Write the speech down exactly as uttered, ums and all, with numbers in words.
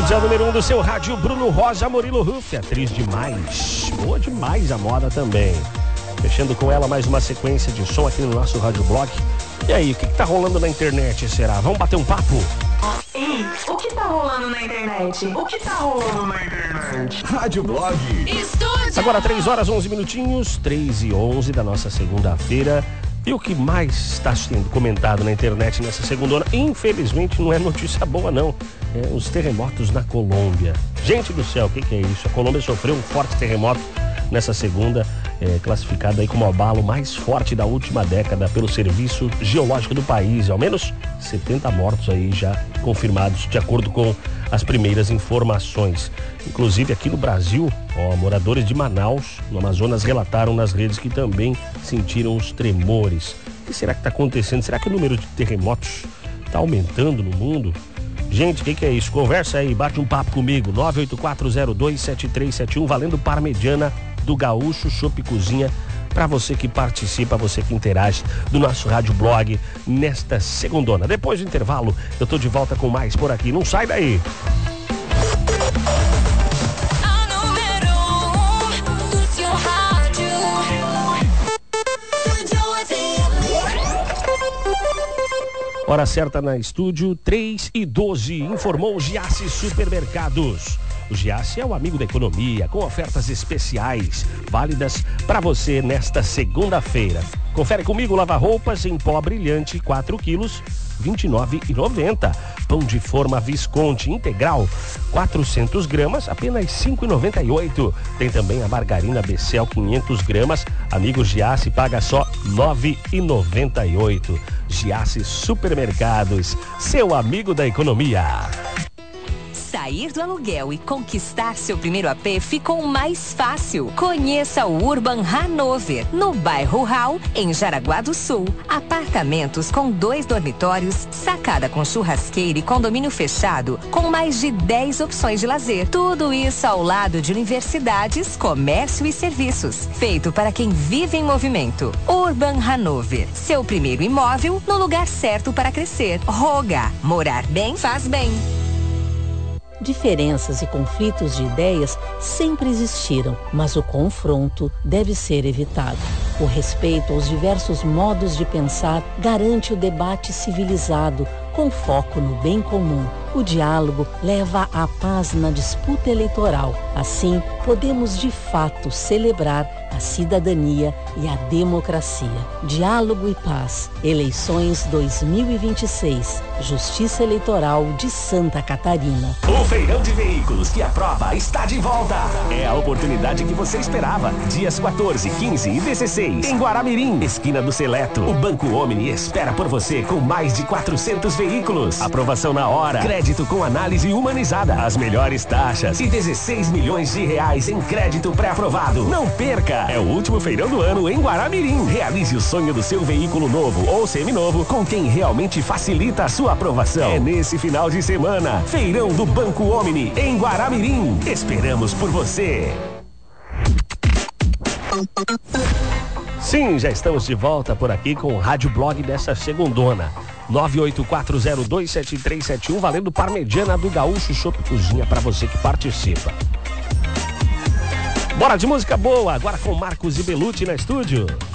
Estúdio é o número um do seu rádio, Bruno Rosa Murilo Ruff, atriz demais, boa demais a moda também. Fechando com ela mais uma sequência de som aqui no nosso Rádio Blog. E aí, o que, que tá rolando na internet, será? Vamos bater um papo? Ei, o que tá rolando na internet? O que tá rolando na internet? Rádio Blog Estúdio. Agora três horas, onze minutinhos, três e onze da nossa segunda-feira. E o que mais está sendo comentado na internet nessa segunda, infelizmente, não é notícia boa, não. É os terremotos na Colômbia. Gente do céu, o que, que é isso? A Colômbia sofreu um forte terremoto nessa segunda, é, classificado aí como o abalo mais forte da última década pelo Serviço Geológico do país. Ao menos setenta mortos aí já confirmados, de acordo com as primeiras informações. Inclusive aqui no Brasil, ó, moradores de Manaus, no Amazonas, relataram nas redes que também sentiram os tremores. O que será que está acontecendo? Será que o número de terremotos está aumentando no mundo? Gente, o que, que é isso? Conversa aí, bate um papo comigo. nove oito quatro zero dois sete três sete um, valendo Parmegiana do Gaúcho Chopp Cozinha, para você que participa, você que interage do nosso Rádio Blog nesta segundona. Depois do intervalo, eu tô de volta com mais por aqui. Não sai daí! Hora certa na estúdio, três e doze, informou o Giasse Supermercados. O Giasse é o amigo da economia, com ofertas especiais, válidas para você nesta segunda-feira. Confere comigo, lava-roupas em pó brilhante, quatro quilos, vinte e nove reais e noventa centavos. Pão de forma Visconti integral, quatrocentas gramas, apenas cinco reais e noventa e oito centavos. Tem também a margarina Becel, quinhentas gramas. Amigo Giasse paga só nove reais e noventa e oito centavos. Giasse Supermercados, seu amigo da economia. Sair do aluguel e conquistar seu primeiro A P ficou mais fácil. Conheça o Urban Hanover, no bairro Hall, em Jaraguá do Sul. Apartamentos com dois dormitórios, sacada com churrasqueira e condomínio fechado, com mais de dez opções de lazer. Tudo isso ao lado de universidades, comércio e serviços. Feito para quem vive em movimento. Urban Hanover, seu primeiro imóvel no lugar certo para crescer. Roga, morar bem faz bem. Diferenças e conflitos de ideias sempre existiram, mas o confronto deve ser evitado. O respeito aos diversos modos de pensar garante o debate civilizado, com foco no bem comum. O diálogo leva à paz na disputa eleitoral. Assim, podemos de fato celebrar a cidadania e a democracia. Diálogo e paz. Eleições dois mil e vinte e seis. Justiça Eleitoral de Santa Catarina. O Feirão de Veículos que aprova está de volta. É a oportunidade que você esperava. Dias quatorze, quinze e dezesseis. Em Guaramirim, esquina do Seleto. O Banco Omni espera por você com mais de quatrocentos veículos. Aprovação na hora. Crédito com análise humanizada. As melhores taxas e dezesseis milhões de reais em crédito pré-aprovado. Não perca! É o último feirão do ano em Guaramirim. Realize o sonho do seu veículo novo ou seminovo com quem realmente facilita a sua aprovação. É nesse final de semana. Feirão do Banco Omni em Guaramirim. Esperamos por você. Sim, já estamos de volta por aqui com o Rádio Blog dessa segundona. nove oito quatro zero dois sete três sete um, valendo Parmegiana do Gaúcho Chopp Cozinha para você que participa. Bora de música boa, agora com Marcos e Belucci na estúdio.